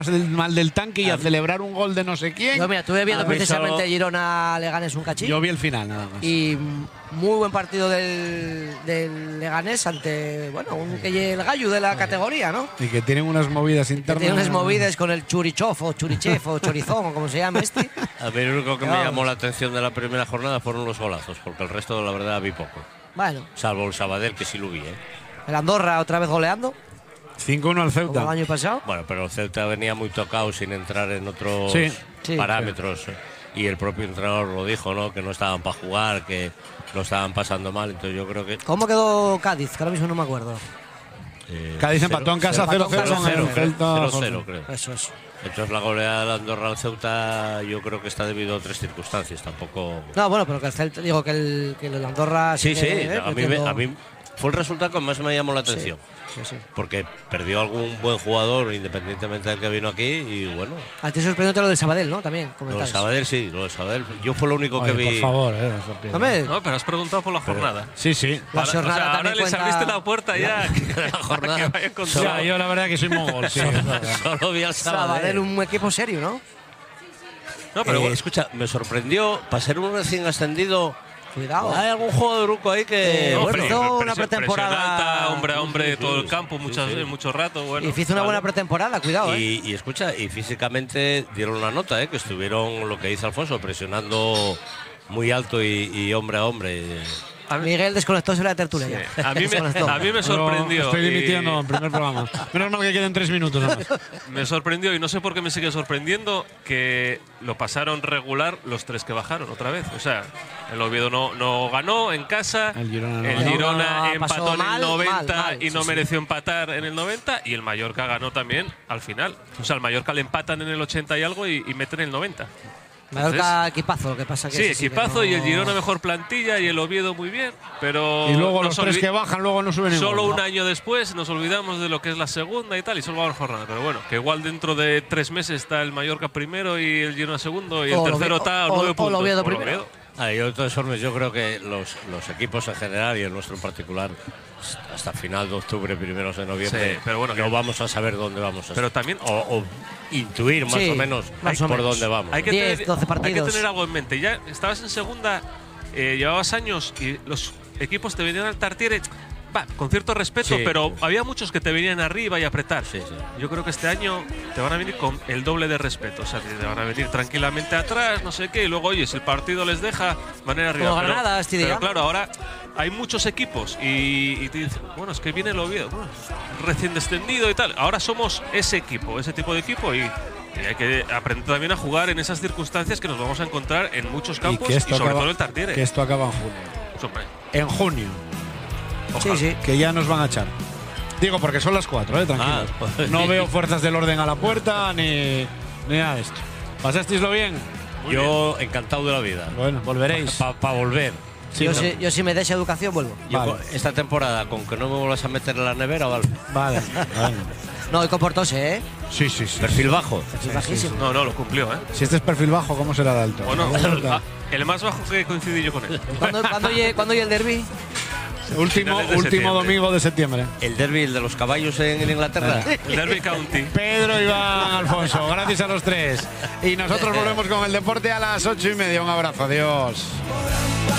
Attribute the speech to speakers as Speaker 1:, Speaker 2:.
Speaker 1: el mal del tanque y a celebrar un gol de no sé quién.
Speaker 2: Yo, mira, estuve viendo precisamente Girona-Leganés un cachín.
Speaker 1: Yo vi el final, nada más.
Speaker 2: Y muy buen partido del Leganés ante, bueno, el gallo de la categoría, ¿no?
Speaker 1: Y que tienen unas movidas internas.
Speaker 2: Tienen unas movidas con el Churichov o Churichev o Chorizón o como se llama este.
Speaker 3: A mí lo único que me llamó la atención de la primera jornada fueron los golazos, porque el resto, la verdad, vi poco.
Speaker 2: Bueno.
Speaker 3: Salvo el Sabadell, que sí lo vi, ¿eh?
Speaker 2: El Andorra otra vez goleando.
Speaker 1: 5-1 al Ceuta.
Speaker 2: Como el año pasado.
Speaker 3: Bueno, pero el Celta venía muy tocado sin entrar en otros parámetros. Y el propio entrenador lo dijo, ¿no? Que no estaban para jugar, que lo estaban pasando mal. Entonces yo creo que…
Speaker 2: ¿Cómo quedó Cádiz? Que ahora mismo no me acuerdo.
Speaker 1: Cádiz empató en casa 0-0
Speaker 3: 0-0, creo.
Speaker 2: Eso es.
Speaker 3: Entonces la goleada de Andorra al Ceuta yo creo que está debido a otras circunstancias. Tampoco…
Speaker 2: No, bueno, pero que el Celta… Digo que el Andorra…
Speaker 3: Sí, a mí fue el resultado que más me llamó la atención.
Speaker 2: Sí.
Speaker 3: Porque perdió algún buen jugador, independientemente del que vino aquí, y bueno.
Speaker 2: A ti sorprendió lo del Sabadell, ¿no? También.
Speaker 3: Lo del Sabadell, sí, lo del Sabadell. Yo fue lo único que vi.
Speaker 1: Por favor,
Speaker 4: No, pero has preguntado por la jornada.
Speaker 1: Sí.
Speaker 2: La jornada
Speaker 4: ahora les abriste la puerta ya.
Speaker 3: La jornada.
Speaker 4: Que vaya con todo.
Speaker 1: Yo la verdad que soy mogol, sí.
Speaker 3: Solo vi al
Speaker 2: Sabadell, un equipo serio, ¿no?
Speaker 4: No, pero
Speaker 3: escucha, me sorprendió, para ser un recién ascendido.
Speaker 2: Cuidado.
Speaker 3: Hay algún juego de Uruco ahí que…
Speaker 2: hizo una pretemporada
Speaker 4: alta, hombre a hombre, todo el campo, mucho rato. Bueno,
Speaker 2: y hizo una buena pretemporada, cuidado.
Speaker 3: Y escucha, y físicamente dieron la nota, que estuvieron, lo que dice Alfonso, presionando muy alto y hombre a hombre.
Speaker 2: Miguel desconectóse la tertulia.
Speaker 4: Sí. A mí me sorprendió.
Speaker 1: Estoy dimitiendo en primer programa. Menos mal que queden 3 minutos nada más.
Speaker 4: Me sorprendió, y no sé por qué me sigue sorprendiendo, que lo pasaron regular los 3 que bajaron otra vez. O sea, el Oviedo no ganó en casa, el Girona empató en el 90 y no mereció empatar en el 90, y el Mallorca ganó también al final. O sea, el Mallorca le empatan en el 80 y algo y meten en el 90.
Speaker 2: Mallorca equipazo, lo que pasa que
Speaker 4: sí, equipazo, y el Girona mejor plantilla y el Oviedo muy bien, pero
Speaker 1: y luego los 3 que bajan luego no suben
Speaker 4: solo un año después nos olvidamos de lo que es la segunda y tal, y solo va a la jornada, pero bueno, que igual dentro de 3 meses está el Mallorca primero y el Girona segundo y el tercero está a 9 puntos.
Speaker 2: O el Oviedo primero.
Speaker 3: Yo, de todas formas, yo creo que los equipos en general y el nuestro en particular, hasta final de octubre, primeros de noviembre,
Speaker 4: pero bueno,
Speaker 3: no vamos a saber dónde vamos a
Speaker 4: pero también
Speaker 3: o intuir más o menos por dónde vamos.
Speaker 4: Hay que
Speaker 2: 10, 12 partidos.
Speaker 4: Hay que tener algo en mente. Ya estabas en segunda, llevabas años y los equipos te venían al Tartiere, con cierto respeto, pero había muchos que te venían arriba y a apretar. Yo creo que este año te van a venir con el doble de respeto. O sea, te van a venir tranquilamente atrás, no sé qué, y luego, oye, si el partido les deja, van a ir arriba.
Speaker 2: Como Granada,
Speaker 4: pero claro, ahora hay muchos equipos y te dicen, bueno, es que viene el Oviedo, recién descendido y tal. Ahora somos ese equipo, ese tipo de equipo, y hay que aprender también a jugar en esas circunstancias que nos vamos a encontrar en muchos campos y sobre todo el Tartiere.
Speaker 1: Que esto acaba en junio.
Speaker 4: Hombre.
Speaker 1: En junio.
Speaker 2: Ojalá. Sí.
Speaker 1: Que ya nos van a echar. Digo, porque son las 4, tranquilos. No veo fuerzas del orden a la puerta ni nada de esto. ¿Pasasteislo bien?
Speaker 3: Yo encantado de la vida.
Speaker 1: Bueno, volveréis.
Speaker 3: Para volver.
Speaker 2: Sí, yo si me des educación vuelvo.
Speaker 3: Esta temporada, con que no me vuelvas a meter en la nevera,
Speaker 1: vale.
Speaker 2: No, y comportóse, ¿eh?
Speaker 1: Sí.
Speaker 3: Perfil bajo.
Speaker 2: Perfil bajísimo.
Speaker 4: No, lo cumplió, ¿eh?
Speaker 1: Si este es perfil bajo, ¿cómo será de alto?
Speaker 4: Bueno, el más bajo que coincidí yo con él.
Speaker 2: ¿Cuándo y el derbi?
Speaker 1: Último domingo de septiembre.
Speaker 3: El derby, el de los caballos en Inglaterra.
Speaker 4: El Derby County.
Speaker 1: Pedro, Iván, Alfonso, gracias a los 3. Y nosotros volvemos con el deporte a las 8:30. Un abrazo, adiós.